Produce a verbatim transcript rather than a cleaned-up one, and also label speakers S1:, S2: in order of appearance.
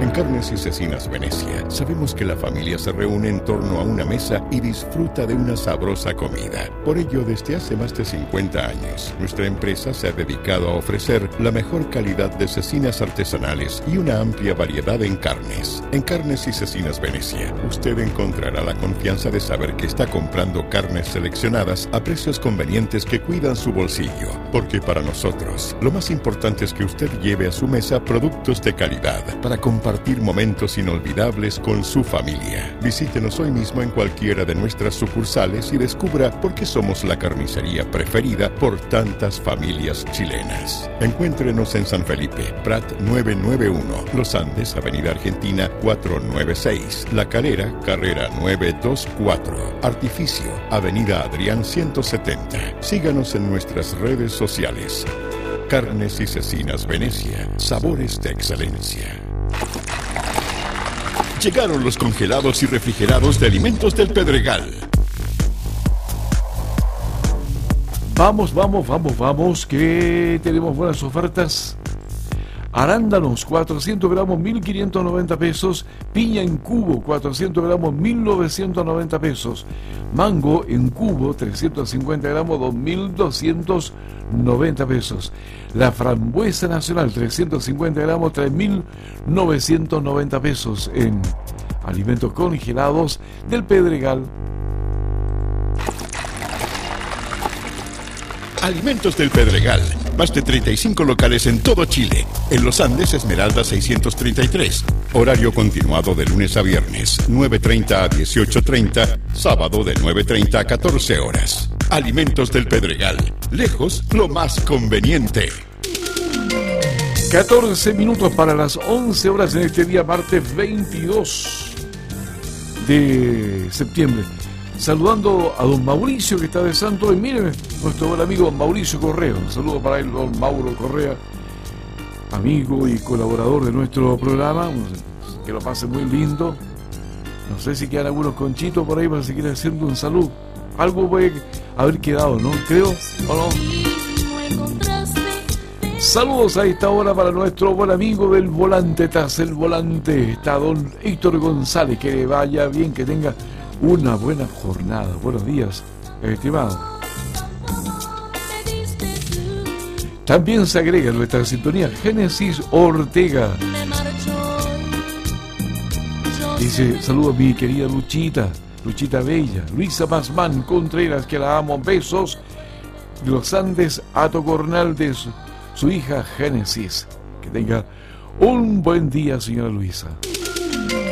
S1: En Carnes y Cecinas Venecia, sabemos que la familia se reúne en torno a una mesa y disfruta de una sabrosa comida. Por ello, desde hace más de cincuenta años, nuestra empresa se ha dedicado a ofrecer la mejor calidad de cecinas artesanales y una amplia variedad en carnes. En Carnes y Cecinas Venecia, usted encontrará la confianza de saber que está comprando carnes seleccionadas a precios convenientes que cuidan su bolsillo. Porque para nosotros, lo más importante es que usted lleve a su mesa productos de calidad para compartir momentos inolvidables con su familia. Visítenos hoy mismo en cualquiera de nuestras sucursales y descubra por qué somos la carnicería preferida por tantas familias chilenas. Encuéntrenos en San Felipe, Prat novecientos noventa y uno, Los Andes, Avenida Argentina cuatrocientos noventa y seis, La Calera, Carrera novecientos veinticuatro, Artificio, Avenida Adrián ciento setenta. Síganos en nuestras redes sociales. Carnes y Cecinas Venecia, sabores de excelencia. Llegaron los congelados y refrigerados de Alimentos del Pedregal.
S2: Vamos, vamos, vamos, vamos, que tenemos buenas ofertas. Arándanos, cuatrocientos gramos, mil quinientos noventa pesos. Piña en cubo, cuatrocientos gramos, mil novecientos noventa pesos. Mango en cubo, trescientos cincuenta gramos, dos mil doscientos noventa pesos. La frambuesa nacional, trescientos cincuenta gramos, tres mil novecientos noventa pesos en alimentos congelados del Pedregal.
S1: Alimentos del Pedregal. Más de treinta y cinco locales en todo Chile. En Los Andes, Esmeralda seiscientos treinta y tres. Horario continuado de lunes a viernes, nueve treinta a dieciocho treinta. Sábado de nueve treinta a catorce horas. Alimentos del Pedregal. Lejos, lo más conveniente.
S2: catorce minutos para las once horas en este día martes veintidós de septiembre. Saludando a don Mauricio, que está de santo. Y miren, nuestro buen amigo don Mauricio Correa. Un saludo para él, don Mauro Correa, amigo y colaborador de nuestro programa. Que lo pase muy lindo. No sé si quedan algunos conchitos por ahí para seguir haciendo un saludo. Algo puede haber quedado, ¿no? Creo, ¿o no? Saludos a esta hora para nuestro buen amigo del volante. Tras el volante está don Héctor González. Que vaya bien, que tenga una buena jornada. Buenos días, estimado. También se agrega en nuestra sintonía Génesis Ortega. Dice, saludo a mi querida Luchita, Luchita Bella, Luisa Mazmán Contreras, que la amo, besos de los Andes, Ato Cornal, de su, su hija Génesis. Que tenga un buen día, señora Luisa.